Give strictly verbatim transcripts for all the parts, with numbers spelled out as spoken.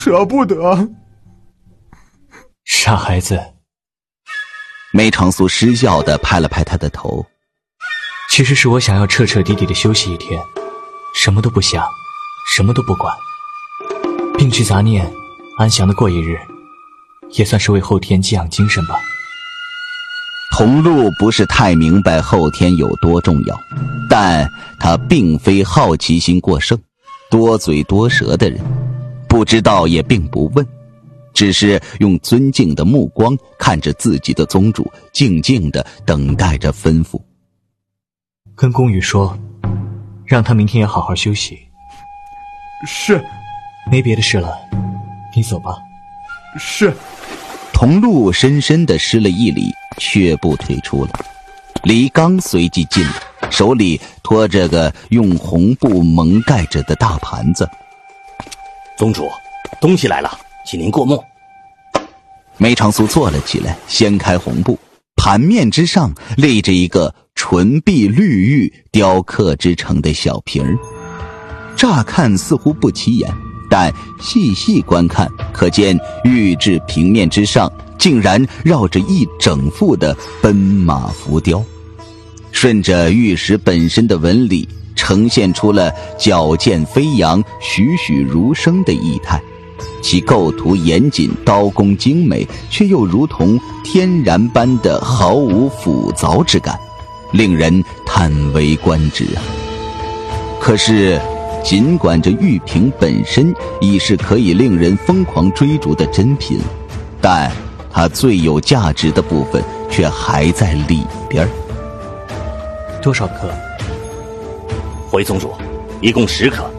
舍不得。 傻孩子。 梅长苏失笑地拍了拍他的头。 其实是我想要彻彻底底的休息一天，什么都不想，什么都不管，摒去杂念，安详的过一日，也算是为后天激养精神吧。 桐路不是太明白后天有多重要，但他并非好奇心过剩、多嘴多舌的人，不知道也并不问，只是用尊敬的目光看着自己的宗主，静静地等待着吩咐。 跟宫羽说，让他明天也好好休息。 是。 没别的事了，你走吧。 是。 桐路深深地施了一礼，却步退出了。李刚随即进来，手里托着个用红布蒙盖着的大盘子。 宗主，东西来了，请您过目。 梅长苏坐了起来，掀开红布，盘面之上立着一个纯碧绿玉雕刻之成的小瓶儿。乍看似乎不起眼，但细细观看，可见玉质平面之上竟然绕着一整幅的奔马浮雕，顺着玉石本身的纹理，呈现出了矫健飞扬、栩栩如生的意态。其构图严谨，刀工精美，却又如同天然般的毫无腐凿之感，令人叹为观止啊！可是尽管这玉瓶本身已是可以令人疯狂追逐的珍品，但它最有价值的部分却还在里边。 多少克？ 回宗主，一共十克。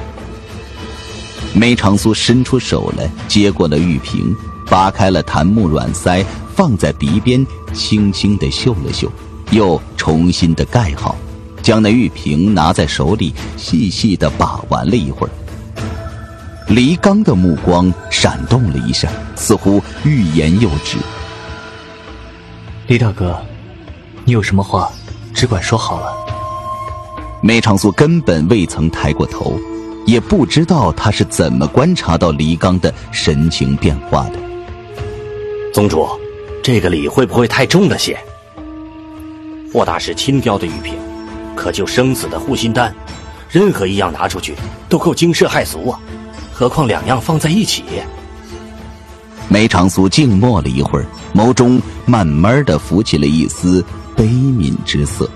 梅长苏伸出手来，接过了玉瓶，拔开了檀木软塞，放在鼻边，轻轻地嗅了嗅，又重新的盖好，将那玉瓶拿在手里，细细地把玩了一会儿。黎刚的目光闪动了一下，似乎欲言又止。 黎大哥，你有什么话只管说好了。 梅长苏根本未曾抬过头，也不知道他是怎么观察到黎刚的神情变化的。 宗主，这个礼会不会太重了些？莫大是轻雕的玉瓶，可救生死的护心丹，任何一样拿出去都够惊世骇俗啊，何况两样放在一起。 梅长苏静默了一会儿，眸中慢慢地浮起了一丝悲悯之色。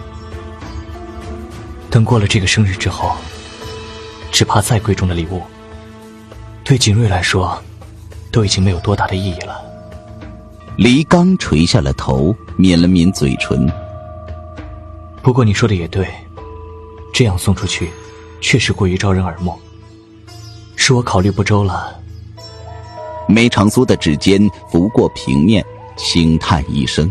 等过了这个生日之后，只怕再贵重的礼物，对景睿来说，都已经没有多大的意义了。 黎刚垂下了头，抿了抿嘴唇。 不过你说的也对，这样送出去，确实过于招人耳目，是我考虑不周了。 梅长苏的指尖拂过平面，轻叹一声。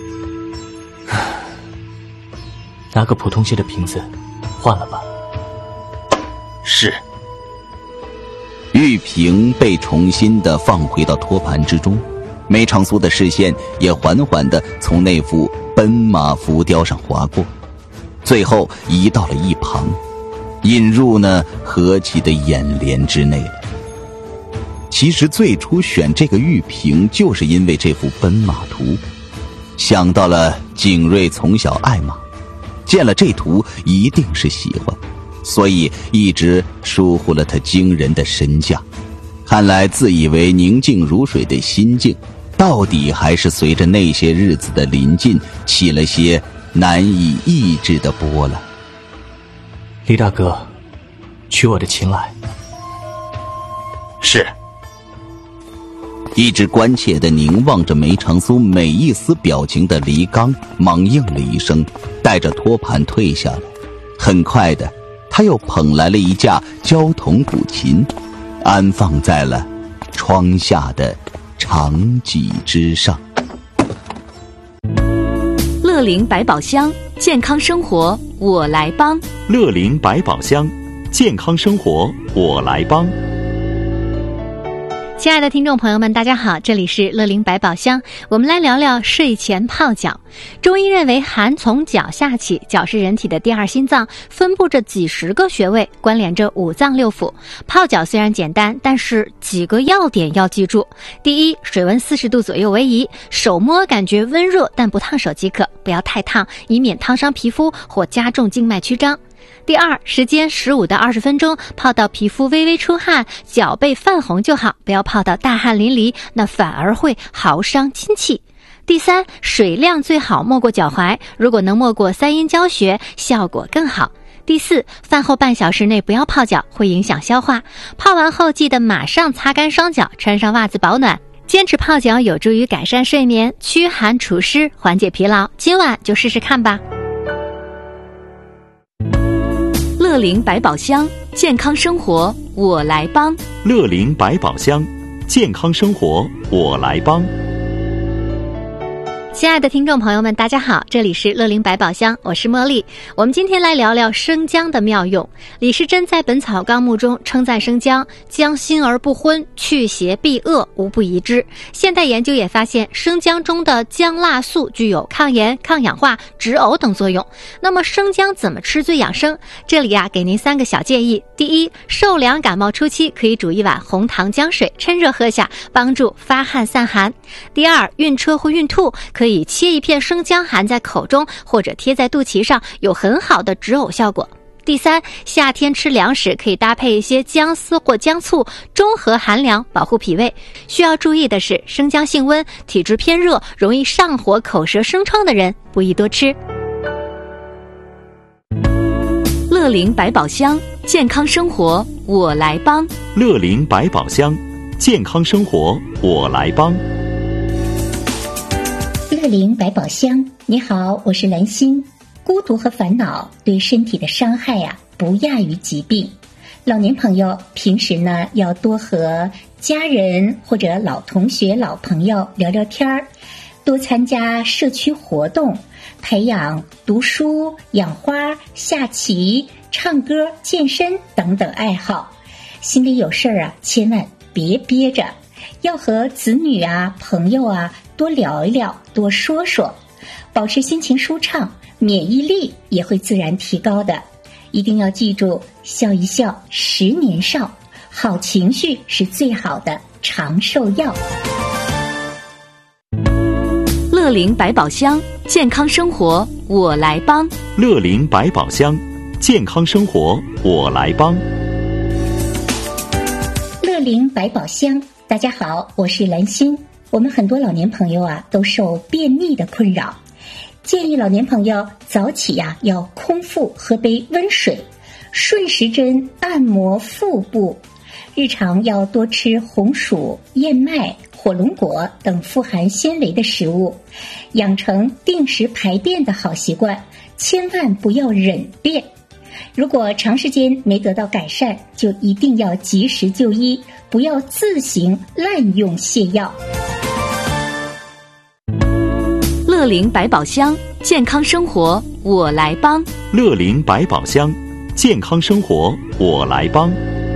拿个普通些的瓶子换了吧。 是。 玉瓶被重新的放回到托盘之中，梅长苏的视线也缓缓地从那幅奔马浮雕上划过，最后移到了一旁，引入那何其的眼帘之内了。其实最初选这个玉瓶，就是因为这幅奔马图，想到了景睿从小爱马，见了这图一定是喜欢，所以一直疏忽了他惊人的身价。看来自以为宁静如水的心境，到底还是随着那些日子的临近起了些难以抑制的波澜。 黎大哥，取我的情来。 是。 一直关切地凝望着梅长苏每一丝表情的黎刚忙应了一声，带着托盘退下来。很快的，他又捧来了一架焦筒古琴，安放在了窗下的长几之上。 乐龄百宝箱，健康生活我来帮。 乐龄百宝箱，健康生活我来帮。 亲爱的听众朋友们，大家好，这里是乐龄百宝箱，我们来聊聊睡前泡脚。中医认为寒从脚下起，脚是人体的第二心脏，分布着几十个穴位，关联着五脏六腑。泡脚虽然简单，但是几个要点要记住。第一，水温四十度左右为宜，手摸感觉温热但不烫手即可，不要太烫，以免烫伤皮肤或加重静脉曲张。第二，时间十五到二十分钟，泡到皮肤微微出汗，脚背泛红就好，不要泡到大汗淋漓，那反而会耗伤筋气。第三，水量最好没过脚踝，如果能没过三阴交穴，效果更好。第四，饭后半小时内不要泡脚，会影响消化。泡完后记得马上擦干双脚，穿上袜子保暖。坚持泡脚有助于改善睡眠，驱寒除湿，缓解疲劳。今晚就试试看吧。 乐龄百宝箱，健康生活我来帮。 乐龄百宝箱，健康生活我来帮。 亲爱的听众朋友们，大家好，这里是乐龄百宝箱，我是茉莉。我们今天来聊聊生姜的妙用。李时珍在《本草纲目》中称赞生姜，姜辛而不昏，去邪避恶，无不宜之。现代研究也发现，生姜中的姜辣素具有抗炎、抗氧化、止呕等作用。那么生姜怎么吃最养生？这里啊，给您三个小建议。第一，受凉感冒初期可以煮一碗红糖姜水，趁热喝下，帮助发汗散寒。第二，晕车或孕吐可以切一片生姜含在口中，或者贴在肚脐上，有很好的止呕效果。第三，夏天吃凉食可以搭配一些姜丝或姜醋，中和寒凉，保护脾胃。需要注意的是，生姜性温，体质偏热，容易上火、口舌生疮的人不宜多吃。 乐龄百宝箱，健康生活我来帮。 乐龄百宝箱，健康生活我来帮。 乐龄百宝箱，你好，我是兰心。孤独和烦恼对身体的伤害呀、啊，不亚于疾病。老年朋友平时呢，要多和家人或者老同学、老朋友聊聊天儿，多参加社区活动，培养读书、养花、下棋、唱歌、健身等等爱好。心里有事儿啊，千万别憋着，要和子女啊、朋友啊多聊一聊，多说说，保持心情舒畅，免疫力也会自然提高的。一定要记住，笑一笑，十年少，好情绪是最好的长寿药。 乐龄百宝箱，健康生活我来帮。 乐龄百宝箱，健康生活我来帮。 乐龄百宝箱，大家好，我是兰心。我们很多老年朋友啊，都受便秘的困扰，建议老年朋友早起呀、啊、要空腹喝杯温水，顺时针按摩腹部。日常要多吃红薯、燕麦、火龙果等富含纤维的食物，养成定时排便的好习惯，千万不要忍便。如果长时间没得到改善，就一定要及时就医，不要自行滥用泻药。 乐龄百宝箱，健康生活我来帮。 乐龄百宝箱，健康生活我来帮。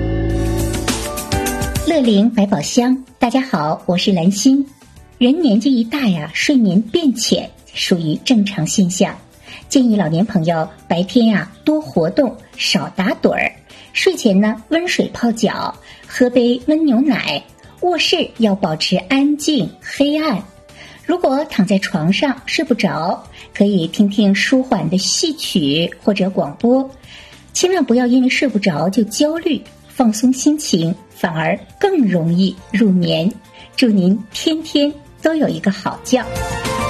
乐龄百宝箱，大家好，我是兰心。人年纪一大呀，睡眠变浅属于正常现象，建议老年朋友白天呀、啊、多活动，少打盹儿，睡前呢温水泡脚，喝杯温牛奶，卧室要保持安静黑暗。如果躺在床上睡不着，可以听听舒缓的戏曲或者广播，千万不要因为睡不着就焦虑，放松心情，反而更容易入眠。祝您天天都有一个好觉。